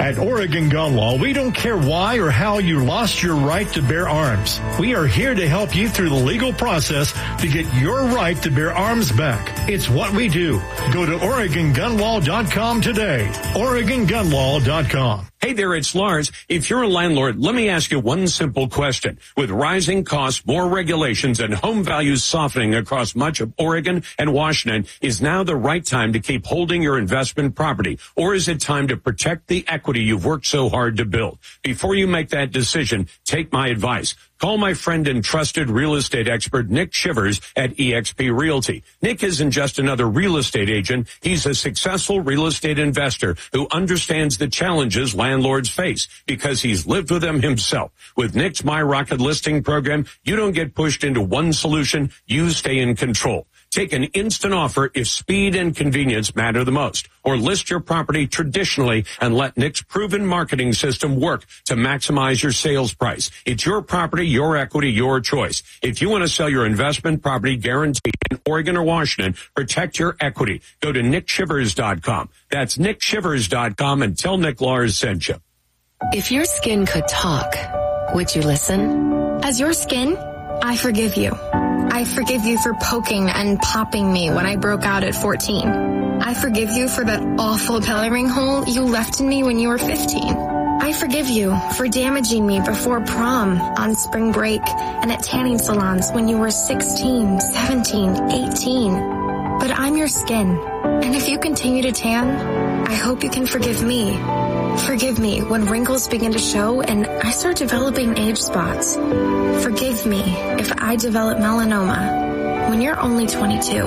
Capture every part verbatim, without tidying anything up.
At Oregon Gun Law, we don't care why or how you lost your right to bear arms. We are here to help you through the legal process to get your right to bear arms back. It's what we do. Go to Oregon Gun Law dot com today. Oregon Gun Law dot com. Hey there, it's Lars. If you're a landlord, let me ask you one simple question. With rising costs, more regulations, and home values softening across much of Oregon and Washington, is now the right time to keep holding your investment property? Or is it time to protect the equity you've worked so hard to build? Before you make that decision, take my advice. Call my friend and trusted real estate expert, Nick Shivers at E X P Realty. Nick isn't just another real estate agent. He's a successful real estate investor who understands the challenges landlords face because he's lived with them himself. With Nick's My Rocket listing program, you don't get pushed into one solution. You stay in control. Take an instant offer if speed and convenience matter the most. Or list your property traditionally and let Nick's proven marketing system work to maximize your sales price. It's your property, your equity, your choice. If you want to sell your investment property guaranteed in Oregon or Washington, protect your equity. Go to Nick Shivers dot com. That's Nick Shivers dot com and tell Nick Lars sent you. If your skin could talk, would you listen? As your skin, I forgive you. I forgive you for poking and popping me when I broke out at fourteen. I forgive you for that awful coloring hole you left in me when you were fifteen. I forgive you for damaging me before prom, on spring break, and at tanning salons when you were sixteen, seventeen, eighteen. But I'm your skin, and if you continue to tan, I hope you can forgive me. Forgive me when wrinkles begin to show and I start developing age spots. Forgive me if I develop melanoma when you're only twenty-two.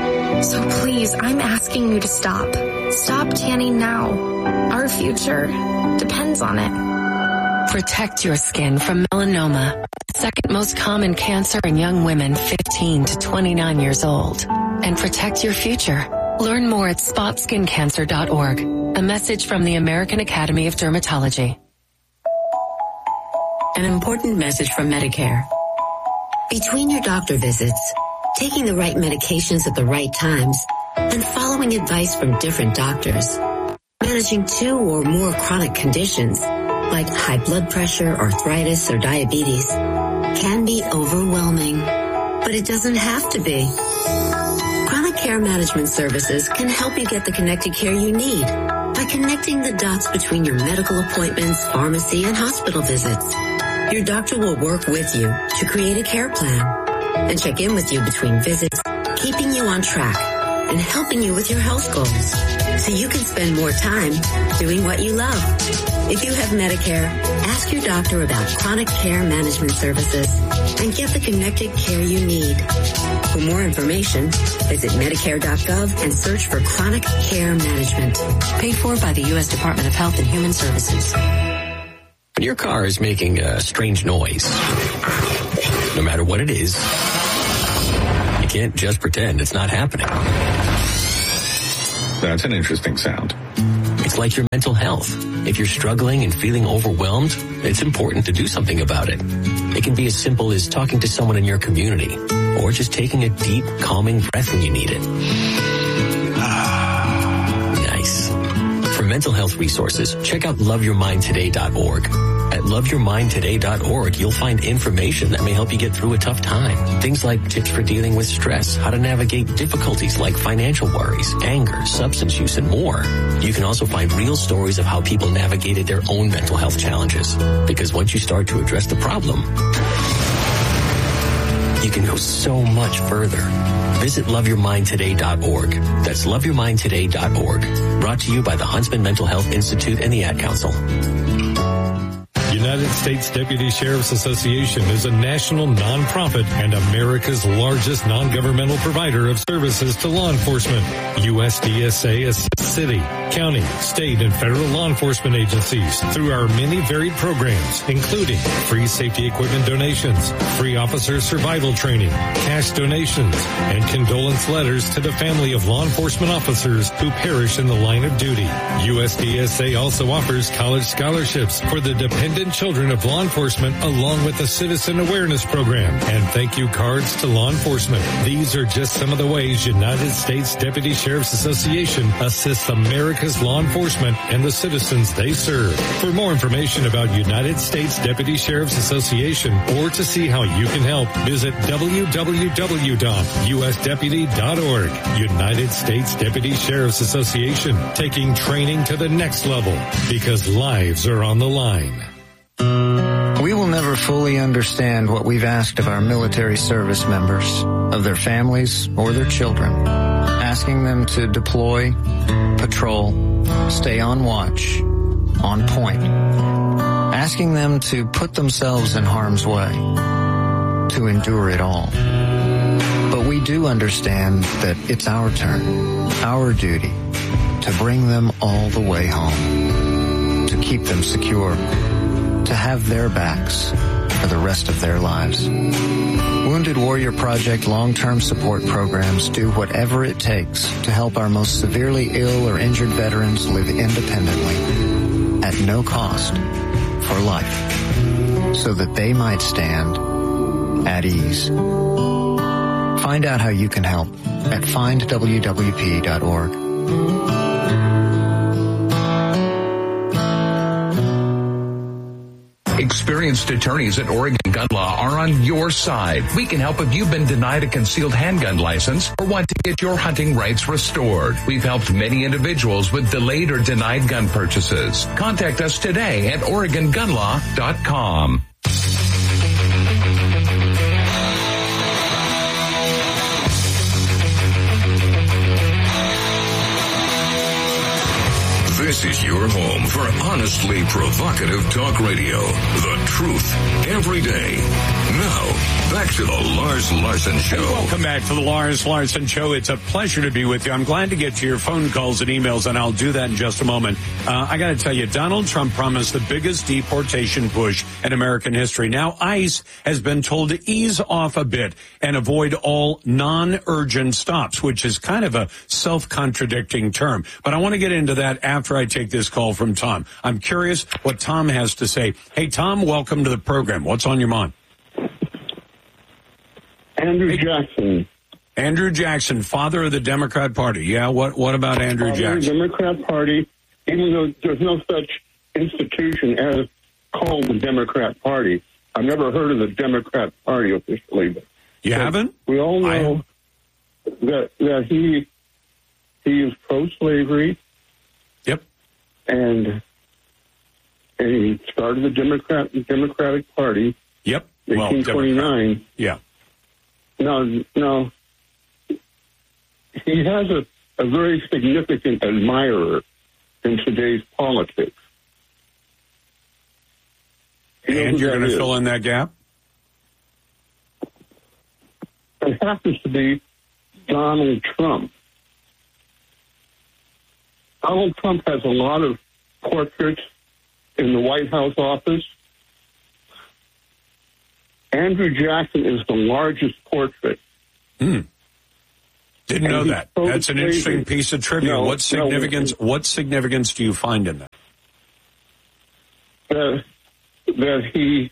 So please, I'm asking you to stop. Stop tanning now. Our future depends on it. Protect your skin from melanoma, second most common cancer in young women fifteen to twenty-nine years old. And protect your future. Learn more at spot skin cancer dot org. A message from the American Academy of Dermatology. An important message from Medicare. Between your doctor visits, taking the right medications at the right times, and following advice from different doctors, managing two or more chronic conditions like high blood pressure, arthritis, or diabetes can be overwhelming, but it doesn't have to be. Chronic Care Management Services can help you get the connected care you need by connecting the dots between your medical appointments, pharmacy, and hospital visits. Your doctor will work with you to create a care plan and check in with you between visits, keeping you on track and helping you with your health goals so you can spend more time doing what you love. If you have Medicare, ask your doctor about Chronic Care Management Services and get the connected care you need. For more information, visit Medicare dot gov and search for Chronic Care Management. Paid for by the U S Department of Health and Human Services. When your car is making a strange noise, no matter what it is, you can't just pretend it's not happening. That's an interesting sound. It's like your mental health. If you're struggling and feeling overwhelmed, it's important to do something about it. It can be as simple as talking to someone in your community or just taking a deep, calming breath when you need it. Nice. For mental health resources, check out love your mind today dot org. At love your mind today dot org, you'll find information that may help you get through a tough time. Things like tips for dealing with stress, how to navigate difficulties like financial worries, anger, substance use, and more. You can also find real stories of how people navigated their own mental health challenges. Because once you start to address the problem, you can go so much further. Visit love your mind today dot org. That's love your mind today dot org. Brought to you by the Huntsman Mental Health Institute and the Ad Council. United States Deputy Sheriff's Association is a national nonprofit and America's largest non-governmental provider of services to law enforcement. U S D S A assists city, county, state, and federal law enforcement agencies through our many varied programs, including free safety equipment donations, free officer survival training, cash donations, and condolence letters to the family of law enforcement officers who perish in the line of duty. U S D S A also offers college scholarships for the dependent and children of law enforcement, along with the Citizen Awareness Program and thank you cards to law enforcement. These are just some of the ways United States Deputy Sheriff's Association assists America's law enforcement and the citizens they serve. For more information about United States Deputy Sheriff's Association or to see how you can help, visit w w w dot u s deputy dot org. United States Deputy Sheriff's Association, taking training to the next level because lives are on the line. We will never fully understand what we've asked of our military service members, of their families or their children, asking them to deploy, patrol, stay on watch, on point, asking them to put themselves in harm's way, to endure it all. But we do understand that it's our turn, our duty, to bring them all the way home, to keep them secure, to have their backs for the rest of their lives. Wounded Warrior Project long-term support programs do whatever it takes to help our most severely ill or injured veterans live independently at no cost for life so that they might stand at ease. Find out how you can help at find w w p dot org. Experienced attorneys at Oregon Gun Law are on your side. We can help if you've been denied a concealed handgun license or want to get your hunting rights restored. We've helped many individuals with delayed or denied gun purchases. Contact us today at oregon gun law dot com. This is your home for honestly provocative talk radio. The truth every day. Now, back to the Lars Larson Show. Hey, welcome back to the Lars Larson Show. It's a pleasure to be with you. I'm glad to get to your phone calls and emails, and I'll do that in just a moment. Uh, I got to tell you, Donald Trump promised the biggest deportation push in American history. Now, ICE has been told to ease off a bit and avoid all non-urgent stops, which is kind of a self-contradicting term. But I want to get into that after I take this call from Tom. I'm curious what Tom has to say. Hey, Tom, welcome to the program. What's on your mind? Andrew Jackson. Andrew Jackson, father of the Democrat Party. Yeah, what what about Andrew father Jackson? Of the Democrat Party, even though there's no such institution as called the Democrat Party. I've never heard of the Democrat Party officially. But you haven't? We all know that that he he is pro-slavery. Yep. And and he started the Democrat Democratic Party. Yep. eighteen twenty-nine. Well, yeah. No, no. He has a, a very significant admirer in today's politics. You and you're going to fill in that gap? It happens to be Donald Trump. Donald Trump has a lot of portraits in the White House office. Andrew Jackson is the largest portrait. Hmm. Didn't know that. That's an interesting piece of trivia. No, what significance? No, what significance do you find in that? That that he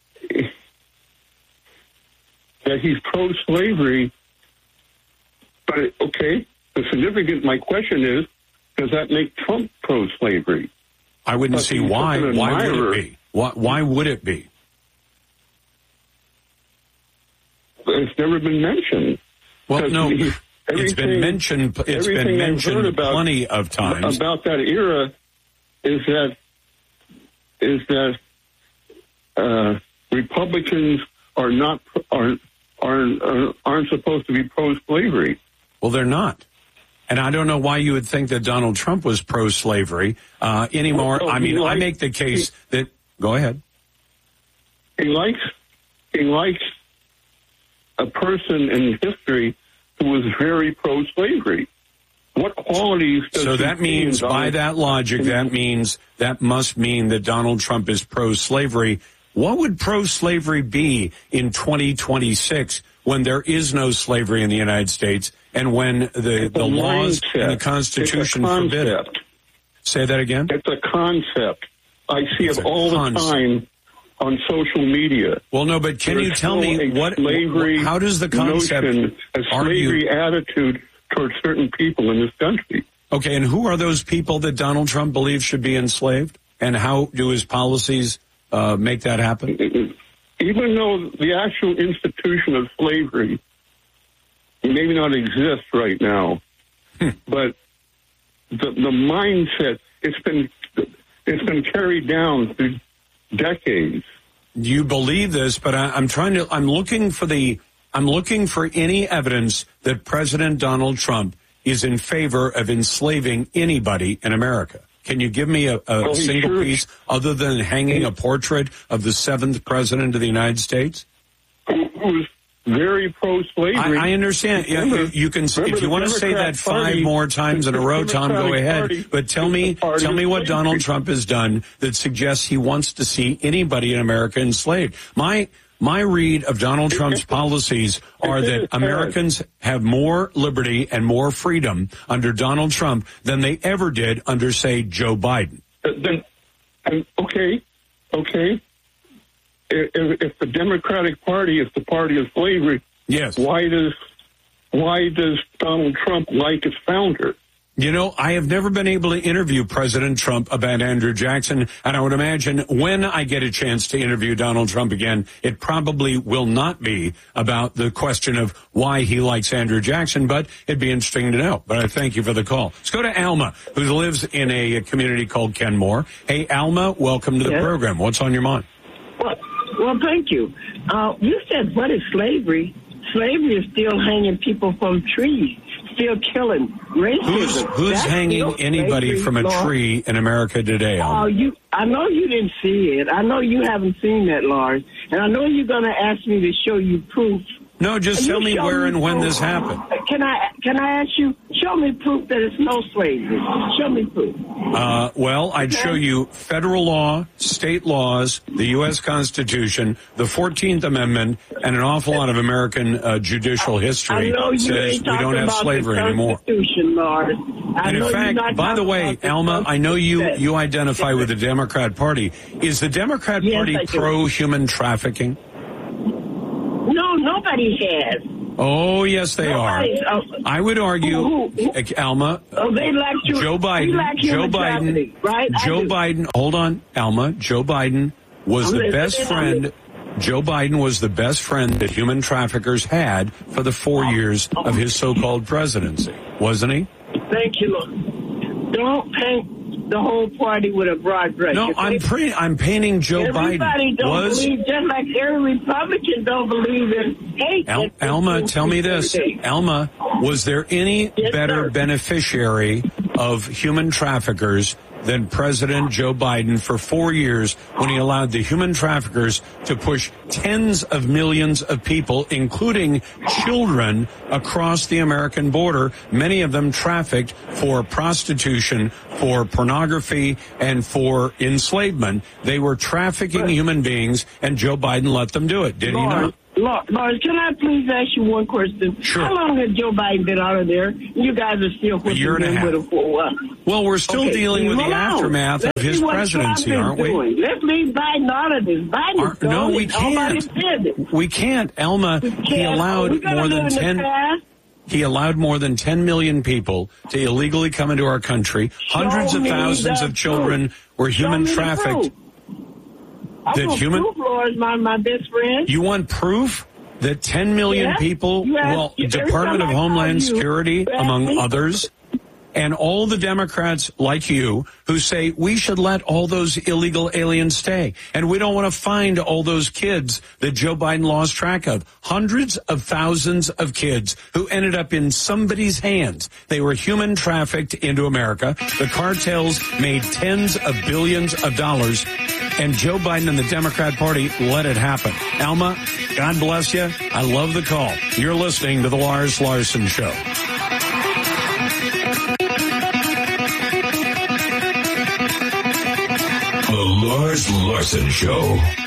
that he's pro-slavery. But okay, the significant. My question is, does that make Trump pro-slavery? I wouldn't but see why. Why would it be? Why, why would it be? It's never been mentioned. Well, no, he, it's been mentioned. It's been mentioned about, plenty of times. About that era is that is that uh, Republicans are not aren't aren't aren't supposed to be pro-slavery. Well, they're not. And I don't know why you would think that Donald Trump was pro-slavery uh, anymore. Well, I mean, likes, I make the case he, that. Go ahead. He likes. He likes. A person in history who was very pro-slavery. What qualities does So that means, by that logic, that means, that must mean that Donald Trump is pro-slavery. What would pro-slavery be in twenty twenty-six when there is no slavery in the United States and when the, the laws and the Constitution forbid it? Say that again? It's a concept. I see it's it all concept. the time on social media. Well, no, but can There's you tell still me a what, slavery how does the concept notion, a slavery argue? attitude towards certain people in this country? Okay, and who are those people that Donald Trump believes should be enslaved? And how do his policies uh, make that happen? Even though the actual institution of slavery maybe not exist right now, hmm. but the, the mindset, it's been it's been carried down through decades. You believe this, but I, I'm trying to. I'm looking for the. I'm looking for any evidence that President Donald Trump is in favor of enslaving anybody in America. Can you give me a, a well, single sure. piece other than hanging a portrait of the seventh president of the United States? Who's very pro-slavery. I, I understand. Remember, you, you can, if you want to say that five Party, more times in a row, Tom, go ahead. Party, but tell me, tell me what Donald Trump has done that suggests he wants to see anybody in America enslaved. My my read of Donald Trump's policies are that Americans have more liberty and more freedom under Donald Trump than they ever did under, say, Joe Biden. Uh, then, um, okay, okay. If, if the Democratic Party is the party of slavery, yes. why does why does Donald Trump like its founder? You know, I have never been able to interview President Trump about Andrew Jackson, and I would imagine when I get a chance to interview Donald Trump again, it probably will not be about the question of why he likes Andrew Jackson, but it'd be interesting to know. But I thank you for the call. Let's go to Alma, who lives in a community called Kenmore. Hey, Alma, welcome to the yes. program. What's on your mind? Well, well thank you. Uh, you said, what is slavery? Slavery is still hanging people from trees. Still killing racism. Who's, who's That's hanging anybody from a law. tree in America today? Oh, you! I know you didn't see it. I know you haven't seen that, Lars. And I know you're going to ask me to show you proof. No, just tell me where me and when proof. this happened. Can I? Can I ask you? Show me proof that it's no slavery. Show me proof. Uh, well, I'd okay. show you federal law, state laws, the U S Constitution, the fourteenth Amendment, and an awful lot of American uh, judicial history that says we don't have slavery anymore. Lord. I And in fact, by the way, Alma, I know you, you identify with the Democrat Party. Is the Democrat yes, Party pro-human trafficking? No, nobody has. Oh, yes, they Nobody, are. Uh, I would argue, who, who, who? Alma, oh, they lack you, Joe Biden, Joe Biden, right? Joe Biden, hold on, Alma, Joe Biden was the best friend, Joe Biden was the best friend that human traffickers had for the four years of his so-called presidency, wasn't he? Thank you, Lord. Don't paint the whole party with a broad brush. No, I'm pre- I'm painting Joe Everybody Biden. Everybody don't was, believe, just like every Republican don't believe in hate. Al- Alma, tell me this. Alma, was there any yes, better sir. beneficiary of human traffickers than President Joe Biden for four years when he allowed the human traffickers to push tens of millions of people, including children, across the American border, many of them trafficked for prostitution, for pornography, and for enslavement. They were trafficking but, human beings, and Joe Biden let them do it, did Lord, he not? Lord, Lord, can I please ask you one question? Sure. How long has Joe Biden been out of there? You guys are still a year and a half. With him for a while. Well, we're still okay. dealing with Hold the on. aftermath Let's of his presidency, aren't we? Doing. Let's leave Biden out of this. Biden Are, no, we can't. We can't. Elma, we can't. he allowed oh, more than ten. He allowed more than ten million people to illegally come into our country. Show Hundreds of thousands of children proof. were human Show trafficked. I that want human. Proof, Lord, my my best friend. You want proof that ten million yes. people, well, you, Department of Homeland Security, among others, and all the Democrats like you who say we should let all those illegal aliens stay. And we don't want to find all those kids that Joe Biden lost track of. Hundreds of thousands of kids who ended up in somebody's hands. They were human trafficked into America. The cartels made tens of billions of dollars. And Joe Biden and the Democrat Party let it happen. Alma, God bless you. I love the call. You're listening to The Lars Larson Show. The Lars Larson Show.